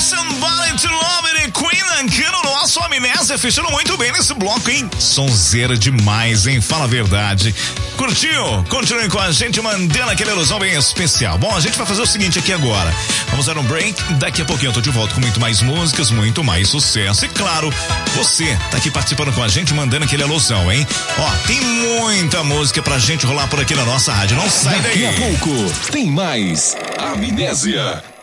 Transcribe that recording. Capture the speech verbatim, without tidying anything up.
Somebody to Love It, Queen aqui no nosso Amnésia, fechando muito bem nesse bloco, hein? Sonzeira demais, hein? Fala a verdade. Curtiu? Continue com a gente, mandando aquela ilusão bem especial. Bom, a gente vai fazer o seguinte aqui agora. Vamos dar um break, daqui a pouquinho eu tô de volta com muito mais músicas, muito mais sucesso. E claro, você tá aqui participando com a gente, mandando aquele alusão, hein? Ó, tem muita música pra gente rolar por aqui na nossa rádio. Não sai daí. Daqui a pouco tem mais Amnésia.